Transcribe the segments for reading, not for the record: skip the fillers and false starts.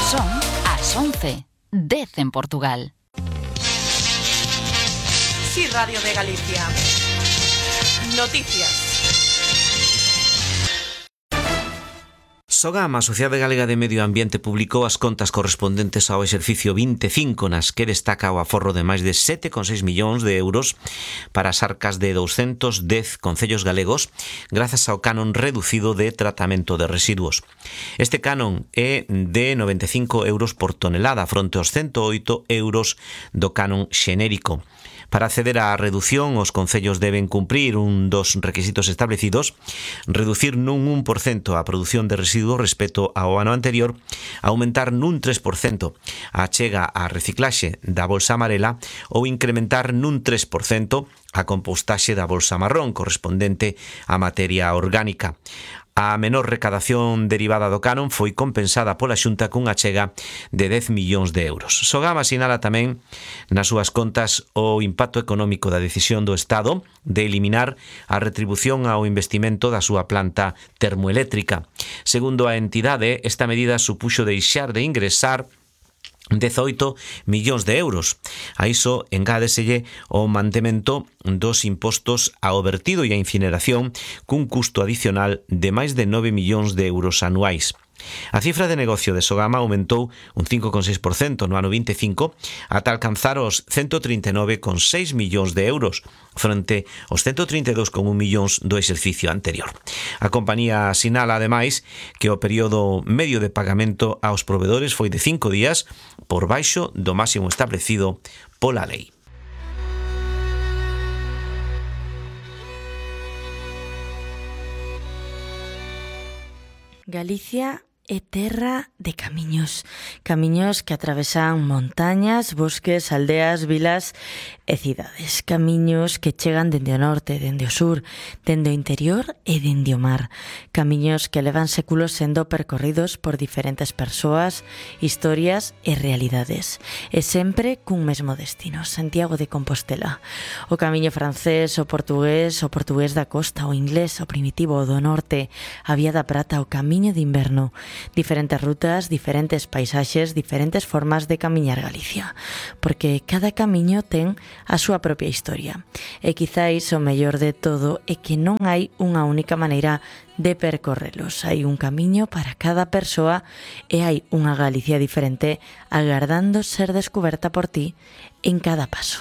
Son as 11, 10 en Portugal. Sí, Radio de Galicia. Noticias. Sogama, a Sociedade Galega de Medio Ambiente, publicou as contas correspondentes ao exercicio 25, nas que destaca o aforro de máis de 7,6 millóns de euros para as arcas de 210 concellos galegos grazas ao canon reducido de tratamento de residuos. Este canon é de 95 euros por tonelada fronte aos 108 euros do canon xenérico. Para acceder á reducción, os concellos deben cumprir un dos requisitos establecidos: reducir nun 1% a produción de residuos respecto ao ano anterior, aumentar nun 3% a achega á reciclaxe da bolsa amarela ou incrementar nun 3% a compostaxe da bolsa marrón correspondente á materia orgánica. A menor recadación derivada do canon foi compensada pola Xunta cunha achega de 10 millóns de euros. Sogama sinala tamén nas súas contas o impacto económico da decisión do Estado de eliminar a retribución ao investimento da súa planta termoeléctrica. Segundo a entidade, esta medida supuxo deixar de ingresar 18 millóns de euros. A iso engádeselle o mantemento dos impostos ao vertido e a incineración cun custo adicional de máis de 9 millóns de euros anuais. A cifra de negocio de Sogama aumentou un 5,6% no ano 25 ata alcanzar os 139,6 millóns de euros frente aos 132,1 millóns do exercicio anterior. A compañía sinala ademais que o período medio de pagamento aos provedores foi de 5 días por baixo do máximo establecido pola lei. Galicia é terra de camiños. Camiños que atravesan montañas, bosques, aldeas, vilas e cidades. Camiños que chegan dende o norte, dende o sur, dende o interior e dende o mar. Camiños que levan séculos sendo percorridos por diferentes persoas, historias e realidades. E sempre cun mesmo destino, Santiago de Compostela. O camiño francés, o portugués da costa, o inglés, o primitivo, o do norte, a Vía da Prata, o camiño de inverno. Diferentes rutas, diferentes paisaxes, diferentes formas de camiñar Galicia, porque cada camiño ten a súa propia historia. E quizáis o mellor de todo é que non hai unha única maneira de percorrelos. Hai un camiño para cada persoa e hai unha Galicia diferente agardando ser descuberta por ti en cada paso.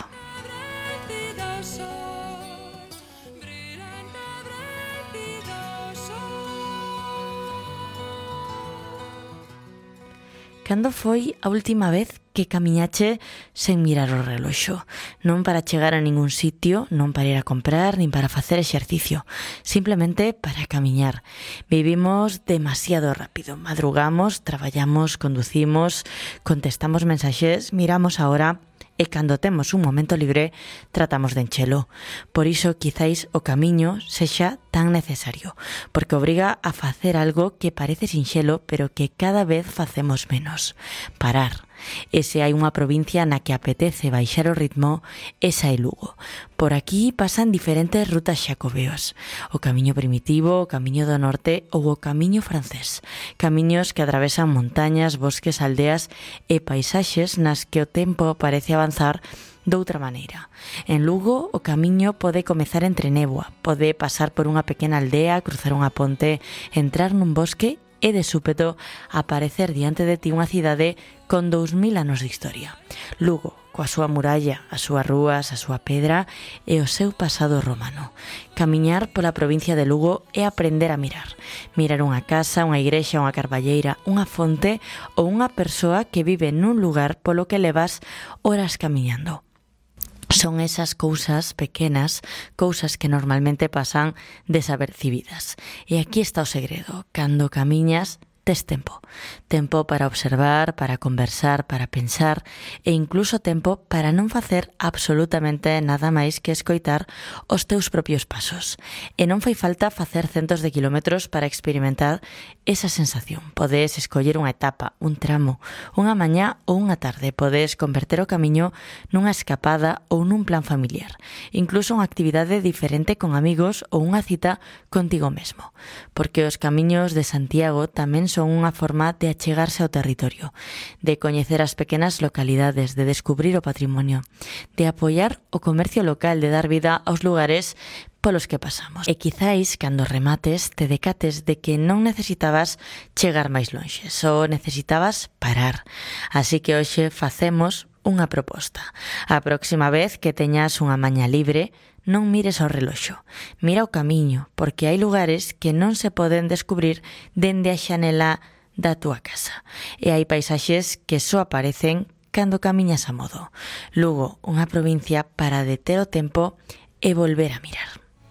Cando foi a última vez que camiñache sen mirar o reloxo? Non para chegar a ningún sitio, non para ir a comprar, nin para facer exercicio. Simplemente para camiñar. Vivimos demasiado rápido. Madrugamos, traballamos, conducimos, contestamos mensaxes, miramos a hora e cando temos un momento libre tratamos de enchelo. Por iso quizáis o camiño sexa tan necesario, porque obriga a facer algo que parece sinxelo pero que cada vez facemos menos: parar. E se hai unha provincia na que apetece baixar o ritmo, esa é Lugo. Por aquí pasan diferentes rutas xacobeas: o camiño primitivo, o camiño do norte ou o camiño francés. Camiños que atravesan montañas, bosques, aldeas e paisaxes nas que o tempo parece avanzar doutra maneira. En Lugo, o camiño pode comezar entre néboa, pode pasar por unha pequena aldea, cruzar unha ponte, entrar nun bosque e de súpeto aparecer diante de ti unha cidade con 2000 anos de historia. Lugo, coa súa muralla, as súas rúas, a súa pedra e o seu pasado romano. Camiñar pola provincia de Lugo é aprender a mirar. Mirar unha casa, unha igrexa, unha carballeira, unha fonte ou unha persoa que vive nun lugar polo que levas horas camiñando. Son esas cousas pequenas, cousas que normalmente pasan desapercibidas. E aquí está o segredo: cando camiñas, tes tempo. Tempo para observar, para conversar, para pensar e incluso tempo para non facer absolutamente nada máis que escoitar os teus propios pasos. E non fai falta facer centos de kilómetros para experimentar esa sensación. Podes escoller unha etapa, un tramo, unha mañá ou unha tarde. Podes converter o camiño nunha escapada ou nun plan familiar. Incluso unha actividade diferente con amigos ou unha cita contigo mesmo. Porque os camiños de Santiago tamén son unha forma de achegarse ao territorio, de coñecer as pequenas localidades, de descubrir o patrimonio, de apoiar o comercio local, de dar vida aos lugares polos que pasamos. E quizáis, cando remates, te decates de que non necesitabas chegar máis lonxe, só necesitabas parar. Así que hoxe facemos unha proposta. A próxima vez que teñas unha maña libre, non mires ao reloxo, mira o camiño, porque hai lugares que non se poden descubrir dende a xanela da túa casa. E hai paisaxes que só aparecen cando camiñas a modo. Lugo, unha provincia para deter o tempo e volver a mirar.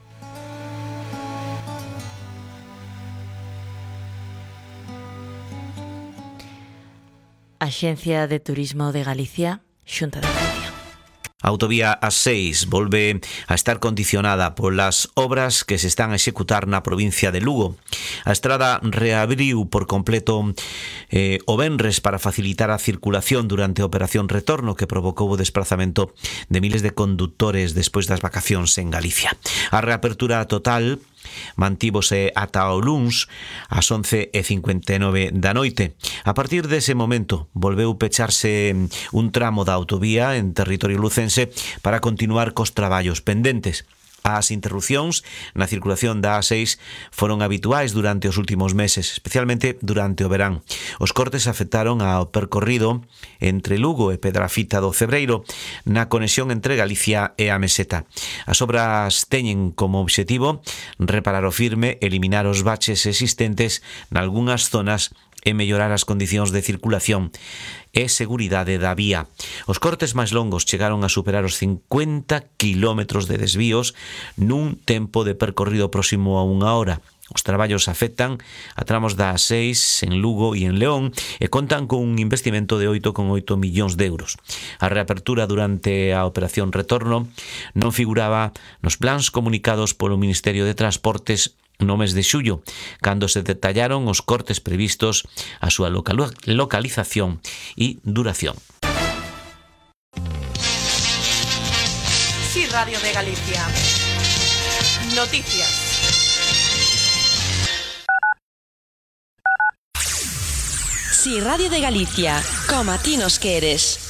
Axencia de Turismo de Galicia, Xunta de Galicia. A autovía A6 volve a estar condicionada polas obras que se están a executar na provincia de Lugo. A estrada reabriu por completo o venres para facilitar a circulación durante a Operación Retorno, que provocou o desplazamento de miles de condutores despois das vacacións en Galicia. A reapertura total mantívose ata o luns ás 11:59 da noite. A partir dese momento volveu pecharse un tramo da autovía en territorio lucense para continuar cos traballos pendentes. As interrupcións na circulación da A6 foron habituais durante os últimos meses, especialmente durante o verán. Os cortes afectaron ao percorrido entre Lugo e Pedrafita do Cebreiro na conexión entre Galicia e a Meseta. As obras teñen como obxectivo reparar o firme, eliminar os baches existentes nalgúnas zonas e mellorar as condicións de circulación e seguridade da vía. Os cortes máis longos chegaron a superar os 50 kilómetros de desvíos nun tempo de percorrido próximo a 1 hora. Os traballos afectan a tramos da A6 en Lugo e en León e contan con un investimento de 8,8 millóns de euros. A reapertura durante a Operación Retorno non figuraba nos plans comunicados polo Ministerio de Transportes no mes de xullo, cando se detallaron os cortes previstos, a súa localización e duración. Sí, Radio de Galicia. Noticias. Sí, Radio de Galicia, como a ti nos queres.